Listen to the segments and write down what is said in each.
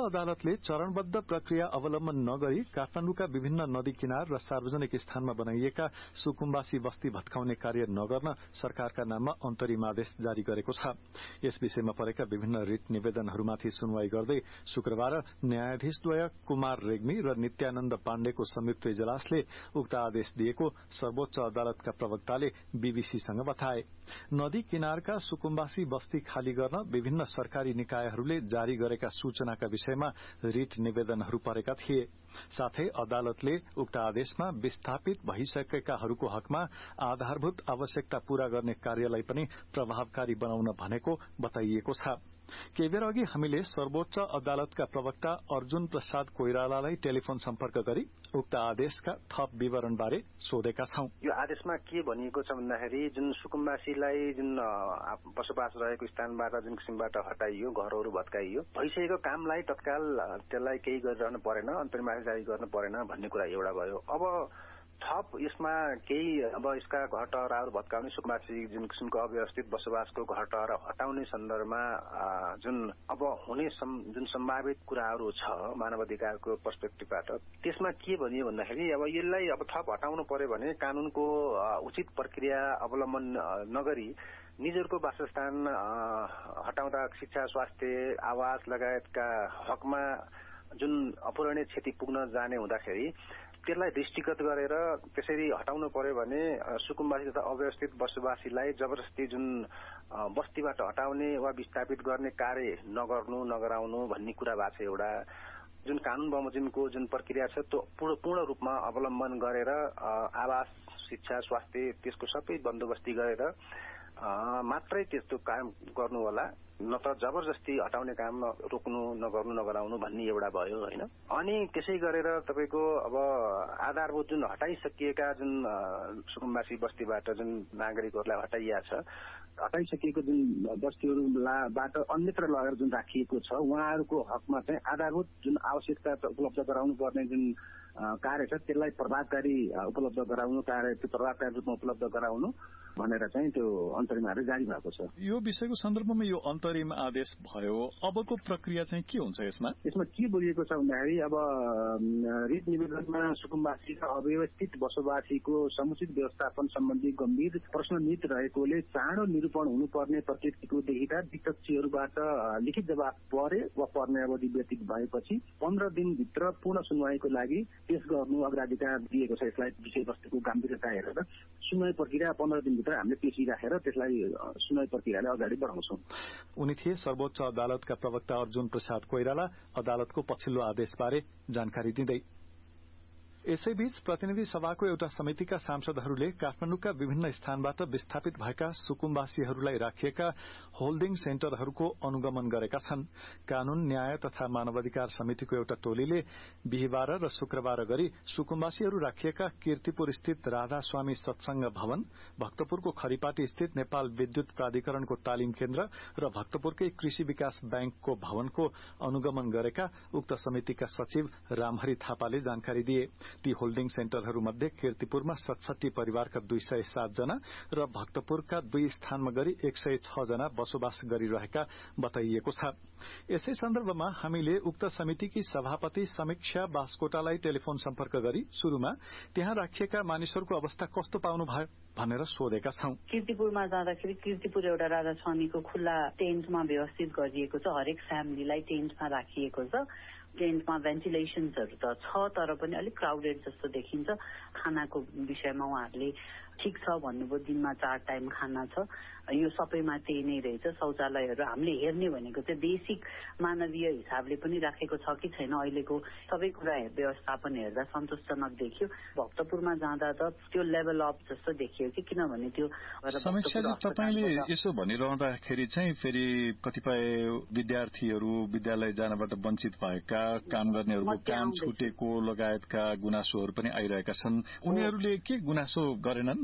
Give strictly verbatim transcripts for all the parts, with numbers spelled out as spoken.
अदालतले चरणबद्ध प्रक्रिया अवलम्बन नगरी काठमाडौँका विभिन्न नदी किनार र सार्वजनिक स्थानमा बनाइएका सुकुम्बासी बस्ती भत्काउने कार्य नगर्न सरकारका नाममा अन्तरिम आदेश जारी गरेको छ। यस विषयमा परेका विभिन्न रिट निवेदनहरूमाथि सुनवाई गर्दै शुक्रबार न्यायाधीशद्वय कुमार रेग्मी र नित्यानन्द पाण्डेको संयुक्त इजलासले उक्त आदेश दिएको सर्वोच्च अदालतका प्रवक्ताले बीबीसीसँग बताए। नदी किनारका सुकुम्बासी बस्ती खाली गर्न विभिन्न सरकारी निकायहरूले जारी गरेका सूचनाका विषयमा रिट निवेदनहरू परेका थिए। साथै अदालतले उक्त आदेशमा विस्थापित भइसकेकाहरूको हकमा आधारभूत आवश्यकता पूरा गर्ने कार्यलाई पनि प्रभावकारी बनाउन भनेको बताइएको छ। केही बेर अघि हामीले सर्वोच्च अदालतका प्रवक्ता अर्जुन प्रसाद कोइरालालाई टेलिफोन सम्पर्क गरी उक्त आदेशका थप विवरणबारे सोधेका छौं। यो आदेशमा के भनिएको छ भन्दाखेरि जुन सुकुम्बासीलाई जुन बसोबास रहेको स्थानबाट जुन किसिमबाट हटाइयो, घरहरू भत्काइयो, भइसकेको कामलाई तत्काल त्यसलाई केही गरिरहनु परेन, अन्तरिम आदेश जारी गर्नु परेन भन्ने कुरा एउटा भयो। अब थप यसमा केही अब यसका घर टहराहरू भत्काउने, सुकुम्बासी जुन किसिमको अव्यवस्थित बसोबासको घर टहरा हटाउने सन्दर्भमा जुन अब हुने जुन सम्भावित कुराहरू छ मानव अधिकारको पर्सपेक्टिभबाट, त्यसमा के भनियो भन्दाखेरि अब यसलाई अब थप हटाउनु पर्यो भने कानूनको उचित प्रक्रिया अवलम्बन नगरी निजहरूको वासस्थान हटाउँदा शिक्षा, स्वास्थ्य, आवास लगायतका हकमा जुन अपूरणीय क्षति पुग्न जाने हुँदाखेरि त्यसलाई दृष्टिगत गरेर त्यसरी हटाउनु पर्यो भने सुकुम्बासी तथा अव्यवस्थित बसोबासीलाई जबरजस्ती जुन बस्तीबाट हटाउने वा विस्थापित गर्ने कार्य नगर्नु, नगराउनु भन्ने कुरा भएको छ। एउटा जुन कानून बमोजिमको जुन प्रक्रिया छ त्यो पूर्ण पूर्ण रूपमा अवलम्बन गरेर आवास, शिक्षा, स्वास्थ्य त्यसको सबै बन्दोबस्ती गरेर मात्रै त्यस्तो काम गर्नु होला, न त जबरजस्ती हटाउने काम रोक्नु, नगर्नु, नगराउनु भन्ने एउटा भयो हैन। अनि त्यसै गरेर तपाईको अब आधारभूत जुन हटाइसकिएका जुन सुकुम्बासी बस्तीबाट जुन नागरिकहरूलाई हटाइया छ, हटाइसकिएको जुन बस्तीहरूबाट अन्यत्र लगेर जुन राखिएको छ उहाँहरूको हकमा चाहिँ आधारभूत जुन आवश्यकता उपलब्ध गराउनु पर्ने जुन कार्य छ त्यसलाई प्रभावकारी उपलब्ध गराउनु, कार्य त्यो प्रभावकारी रूपमा उपलब्ध गराउनु भनेर चाहिँ त्यो अन्तरिम आदेश जारी भएको छ। यो विषयको सन्दर्भमा यो अन्तरिम आदेश भयो, अबको प्रक्रिया चाहिँ के हुन्छ यसमा? यसमा के बोलिएको छ भन्दाखेरि अब रिट निवेदनमा सुकुम्बासी र अव्यवस्थित बसोबासीको समुचित व्यवस्थापन सम्बन्धी गम्भीर प्रश्ननिहित रहेकोले चाँडो निरूपण हुनुपर्ने प्रकृतिको देखिँदा विपक्षीहरूबाट लिखित जवाब परे वा पर्ने अवधि व्यतीत भएपछि पन्ध्र दिनभित्र पूर्ण सुनवाईको लागि पेश गर्नु अग्राधिकार दिएको छ। यसलाई विषयवस्तुको गम्भीरता हेरेर सुनवाई प्रक्रिया पन्ध्र दिनभित्र हामीले पेशी राखेर त्यसलाई सुनवाई प्रक्रियालाई अगाडि बढाउँछौं। उनी थिए सर्वोच्च अदालतका प्रवक्ता अर्जुन प्रसाद कोइराला अदालतको पछिल्लो आदेशबारे जानकारी दिँदै। यसैबीच प्रतिनिधि सभाको एउटा समितिका सांसदहरूले काठमाडौँका विभिन्न स्थानबाट विस्थापित भएका सुकुम्बासीहरूलाई राखिएका होल्डिङ सेन्टरहरूको अनुगमन गरेका छन्। कानून, न्याय तथा मानवाधिकार समितिको एउटा टोलीले बिहिबार र शुक्रबार गरी सुकुम्बासीहरू राखिएका कीर्तिपुर स्थित राधास्वामी सत्संग भवन, भक्तपुरको खरिपाटी स्थित नेपाल विद्युत प्राधिकरणको तालिम केन्द्र र भक्तपुरकै कृषि विकास बैंकको भवनको अनुगमन गरेका उक्त समितिका सचिव रामहरि थापाले जानकारी दिए। ती होल्डिङ सेन्टरहरूमध्ये कीर्तिपुरमा सतसट्ठी परिवारका दुई सय सात जना र भक्तपुरका दुई स्थानमा गरी एक सय छ जना बसोबास गरिरहेका बताइएको छ। यसै सन्दर्भमा हामीले उक्त समितिकी सभापति समीक्षा बास्कोटालाई टेलिफोन सम्पर्क गरी शुरूमा त्यहाँ राखिएका मानिसहरूको अवस्था कस्तो पाउनु भयो भनेर सोधेका छौं। कीर्तिपुरमा जाँदाखेरि कीर्तिपुर एउटा राधास्वामीको खुल्ला टेन्टमा व्यवस्थित गरिएको छ। हरेक फ्यामिलीलाई टेन्टमा राखिएको छ। टेन्टमा भेन्टिलेसन्सहरू त छ तर पनि अलिक क्राउडेड जस्तो देखिन्छ। खानाको विषयमा उहाँहरूले ठिक छ भन्नुभयो, दिनमा चार टाइम खाना छ, यो सबैमा त्यही नै रहेछ। शौचालयहरू हामीले हेर्ने भनेको चाहिँ बेसिक मानवीय हिसाबले पनि राखेको छ कि छैन, अहिलेको सबै कुरा व्यवस्थापन हेर्दा सन्तोषजनक देखियो। भक्तपुरमा जाँदा त त्यो लेभल अप जस्तो देखियो कि, किनभने त्यो समीक्षाले तपाईले यसो भनिरहँदाखेरि चाहिँ फेरि कतिपय विद्यार्थीहरू विद्यालय जानबाट वञ्चित भएका, काम गर्नेहरूको काम छुटेको लगायतका गुनासोहरू पनि आइरहेका छन्। उनीहरूले के गुनासो गरेनन्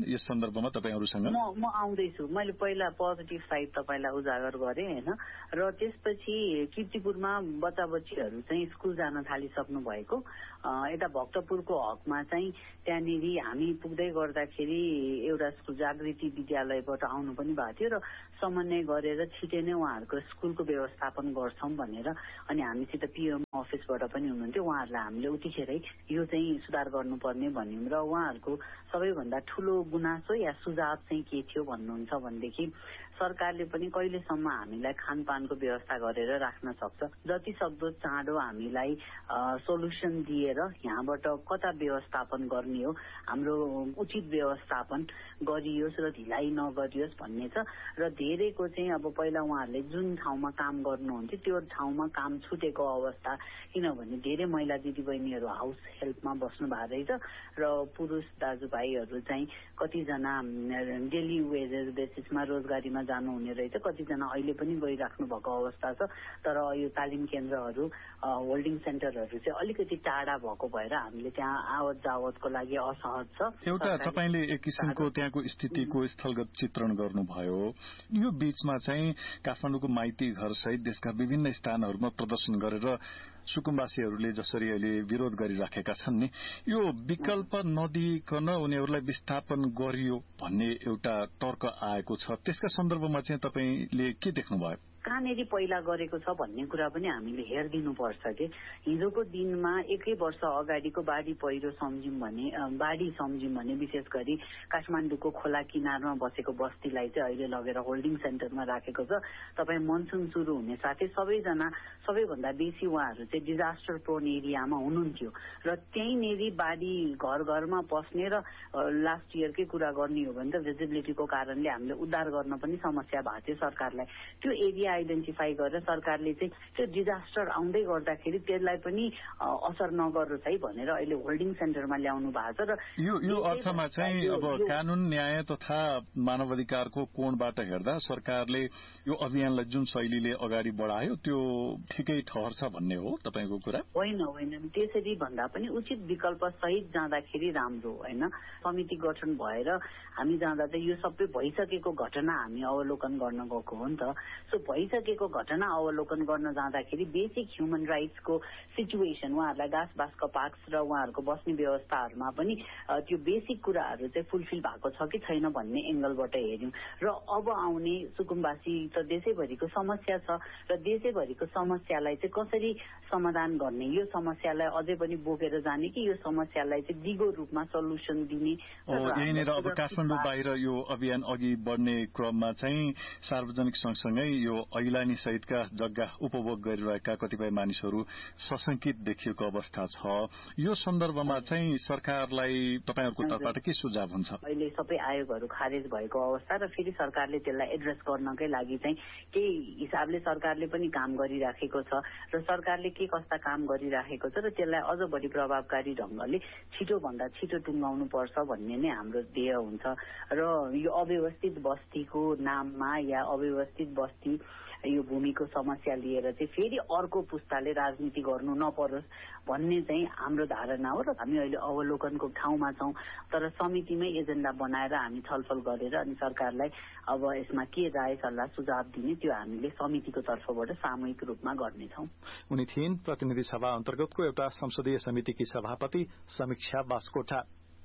यस सन्दर्भमा तपाईहरुसँग? म म आउँदैछु। मैले पहिला पोजिटिभ साइड तपाईलाई उजागर गरेँ हैन, र त्यसपछि कीर्तिपुरमा बच्चा बच्चीहरू चाहिँ स्कुल जान थालिसक्नु भएको, यता भक्तपुरको हकमा चाहिँ त्यहाँनिर हामी पुग्दै गर्दाखेरि एउटा स्कुल जागृति विद्यालयबाट आउनु पनि भएको थियो र समन्वय गरेर छिटै नै उहाँहरूको स्कुलको व्यवस्थापन गर्छौं भनेर, अनि हामीसित पिएम अफिसबाट पनि हुनुहुन्थ्यो, उहाँहरूलाई हामीले उतिखेरै यो चाहिँ सुधार गर्नुपर्ने भन्यौं। र उहाँहरूको सबैभन्दा ठूलो गुनासो या सुझाव चाहिँ के थियो भन्नुहुन्छ भनेदेखि सरकारले पनि कहिलेसम्म हामीलाई खानपानको व्यवस्था गरेर राख्न सक्छ, जति सक्दो चाँडो हामीलाई सोलुसन दिएर यहाँबाट कता व्यवस्थापन गर्ने हो, हाम्रो उचित व्यवस्थापन गरियोस् र ढिलाइ नगरियोस् भन्ने छ। र धेरैको चाहिँ अब पहिला उहाँहरूले जुन ठाउँमा काम गर्नुहुन्थ्यो त्यो ठाउँमा काम छुटेको अवस्था, किनभने धेरै महिला दिदीबहिनीहरू हाउस हेल्पमा बस्नु भएको रहेछ र पुरुष दाजुभाइहरू चाहिँ कतिजना डेली वेजेस बेसिसमा रोजगारीमा जानुहुने रहेछ, कतिजना अहिले पनि गइराख्नु भएको अवस्था छ। तर यो तालिम केन्द्रहरू होल्डिङ सेन्टरहरू चाहिँ अलिकति टाढा भएको भएर हामीले त्यहाँ आवत जावतको लागि असहज छ। एउटा तपाईले एक किसिमको त्यहाँको स्थितिको स्थलगत चित्रण गर्नुभयो। यो बीचमा चाहिँ काठमाडौँको माइती घर सहित देशका विभिन्न स्थानहरूमा प्रदर्शन गरेर सुकुम्बासीहरूले जसरी अहिले विरोध गरिराखेका छन् नि, यो विकल्प नदिइकन उनीहरूलाई विस्थापन गरियो भन्ने एउटा तर्क आएको छ। त्यसका सन्दर्भमा चाहिँ तपाईले के देख्नुभयो? कहाँनेरि पहिला गरेको छ भन्ने कुरा पनि हामीले हेरिदिनुपर्छ कि हिजोको दिनमा एकै वर्ष अगाडिको बाढी पहिरो सम्झ्यौं भने बाढी सम्झ्यौं भने विशेष गरी काठमाडौँको खोला किनारमा बसेको बस्तीलाई चाहिँ अहिले लगेर होल्डिङ सेन्टरमा राखेको छ। तपाईँ मनसुन सुरु हुने साथै सबैजना सबैभन्दा बेसी उहाँहरू चाहिँ डिजास्टर प्रोन एरियामा हुनुहुन्थ्यो र त्यहीँनेरि बाढी घर घरमा पस्ने र लास्ट इयरकै कुरा गर्ने हो भने त भिजिबिलिटीको कारणले हामीले उद्धार गर्न पनि समस्या भएको थियो सरकारलाई। त्यो एरिया आइडेन्टिफाई गरेर सरकारले चाहिँ त्यो डिजास्टर आउँदै गर्दाखेरि त्यसलाई पनि असर नगरोस् है भनेर अहिले होल्डिङ सेन्टरमा ल्याउनु भएको छ। र यो यो अर्थमा चाहिँ अब कानून न्याय तथा मानवाधिकारको कोणबाट हेर्दा सरकारले यो अभियानलाई जुन शैलीले अगाडि बढायो त्यो ठिकै ठहर्छ भन्ने हो तपाईको कुरा? होइन होइन, त्यसरी भन्दा पनि उचित विकल्प सहित जाँदाखेरि राम्रो होइन। समिति गठन भएर हामी जाँदा चाहिँ यो सबै भइसकेको घटना हामी अवलोकन गर्न गएको हो नि त। सो भइसकेको घटना अवलोकन गर्न जाँदाखेरि बेसिक ह्युमन राइट्सको सिचुएसन, उहाँहरूलाई घाँस बाँस कपाक्स र उहाँहरूको बस्ने व्यवस्थाहरूमा पनि त्यो बेसिक कुराहरू चाहिँ फुलफिल भएको छ कि छैन भन्ने एंगलबाट हेर्यौं। र अब आउने सुकुम्बासी त देशैभरिको समस्या छ र देशैभरिको समस्यालाई चाहिँ कसरी समाधान गर्ने, यो समस्यालाई अझै पनि बोकेर जाने कि यो समस्यालाई चाहिँ दिगो रूपमा सल्युसन दिने। यहीँनिर अब काठमाडौँ बाहिर यो अभियान अघि बढ्ने क्रममा चाहिँ सार्वजनिक सँगसँगै यो ऐलानी सहितका जग्गा उपभोग गरिरहेका कतिपय मानिसहरू सशंकित देखिएको अवस्था छ। यो सन्दर्भमा चाहिँ सरकारलाई तपाईहरुको तर्फबाट के सुझाव हुन्छ? अहिले सबै आयोगहरू खारेज भएको अवस्था र फेरि सरकारले त्यसलाई एड्रेस गर्नकै लागि चाहिँ केही हिसाबले सरकारले पनि काम गरिराखेको छ र सरकारले के कस्ता काम गरिराखेको छ र त्यसलाई अझ बढी प्रभावकारी ढंगले छिटो भन्दा छिटो टुङ्गाउनु पर्छ भन्ने नै हाम्रो ध्येय हुन्छ। र यो अव्यवस्थित बस्तीको नाममा या अव्यवस्थित बस्ती यो भूमिको समस्या लिएर चाहिँ फेरि अर्को पुस्ताले राजनीति गर्नु नपरोस् भन्ने चाहिँ हाम्रो धारणा हो। र हामी अहिले अवलोकनको ठाउँमा छौं, तर समितिमै एजेन्डा बनाएर हामी छलफल गरेर अनि सरकारलाई अब यसमा के राय सल्लाह सुझाव दिने त्यो हामीले समितिको तर्फबाट सामूहिक रूपमा गर्नेछौं। उनी थिइन् प्रतिनिधि सभा अन्तर्गतको एउटा संसदीय समितिकी सभापति समीक्षा बास्कोटा।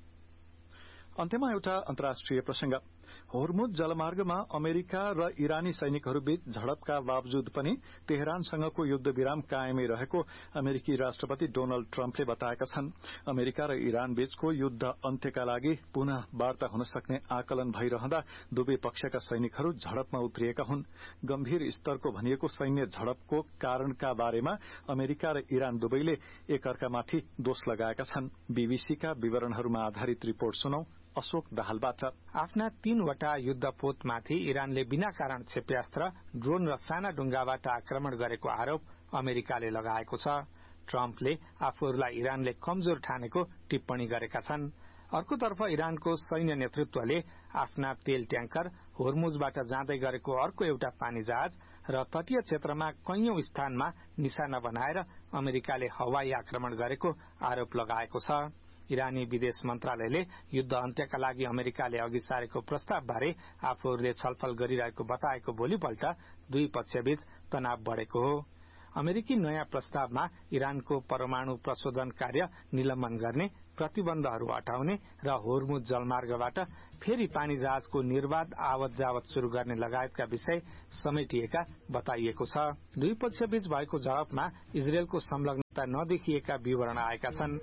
अन्त्यमा एउटा अन्तर्राष्ट्रिय प्रसंग। होर्मुज जलमार्गमा अमेरिका र इरानी सैनिकहरूबीच झडपका बावजुद पनि तेहरानसँगको युद्ध विराम कायमै रहेको अमेरिकी राष्ट्रपति डोनाल्ड ट्रम्पले बताएका छन्। अमेरिका र इरान बीचको युद्ध अन्त्यका लागि पुनः वार्ता हुन सक्ने आकलन भइरहँदा दुवै पक्षका सैनिकहरू झडपमा उत्रिएका हुन्। गम्भीर स्तरको भनिएको सैन्य झडपको कारणका बारेमा अमेरिका र इरान दुवैले एकअर्कामाथि दोष लगाएका छन्। बीबीसीका विवरणहरूमा आधारित रिपोर्ट सुनौ अशोक दाहालबाट। आफ्ना तीनवटा युद्धपोतमाथि इरानले बिना कारण क्षेप्यास्त्र, ड्रोन र साना डुङ्गाबाट आक्रमण गरेको आरोप अमेरिकाले लगाएको छ। ट्रम्पले आफूहरूलाई इरानले कमजोर ठानेको टिप्पणी गरेका छन्। अर्कोतर्फ इरानको सैन्य नेतृत्वले आफ्ना तेल ट्याङ्कर होर्मुजबाट जाँदै गरेको अर्को एउटा पानी जहाज र तटीय क्षेत्रमा कैयौं स्थानमा निशाना बनाएर अमेरिकाले हवाई आक्रमण गरेको आरोप लगाएको छ। इरानी विदेश मन्त्रालयले युद्ध अन्त्यका लागि अमेरिकाले अघि सारेको प्रस्तावबारे आफूहरूले छलफल गरिरहेको बताएको भोलिपल्ट दुई पक्षबीच तनाव बढ़ेको हो। अमेरिकी नयाँ प्रस्तावमा इरानको परमाणु प्रशोधन कार्य निलम्बन गर्ने, प्रतिबन्धहरू हटाउने र होर्मुज जलमार्गबाट फेरि पानी जहाजको निर्वाध आवत जावत शुरू गर्ने लगायतका विषय समेटिएका बताइएको छ। दुई पक्षबीच भएको झडपमा इजरायलको संलग्नता नदेखिएका विवरण आएका छन्।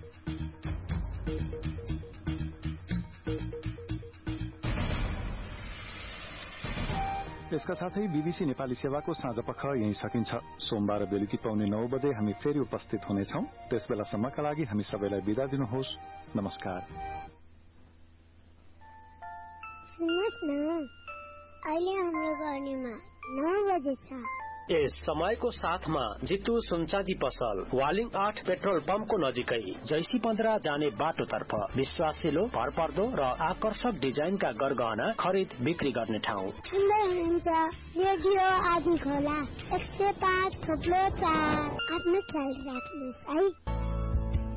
यसका साथै बीबीसी नेपाली सेवाको साँझपख यही सकिन्छ। सोमबार बेलुकी पाउने नौ बजे हामी फेरि उपस्थित हुनेछौं। त्यसबेलासम्मका लागि हामी सबैलाई बिदा दिनुहोस्। नमस्कार। सुन्नुहोस् न, अहिले हाम्रो गर्नेमा नौ बजे छ। यस समयको साथमा जितु सुनचाँदी पसल वालिङ आठ पेट्रोल पम्पको नजिकै जैसी पन्ध्र जाने बाटोतर्फ विश्वासिलो, भरपर्दो र आकर्षक डिजाइनका गरगहना खरिद बिक्री गर्ने ठाउँ। सुन्दै हुनुहुन्छ रेडियो आदि खोला एक सय पाँच थोप्लो चार। आफ्नो ख्याल राख्नुहोस् है।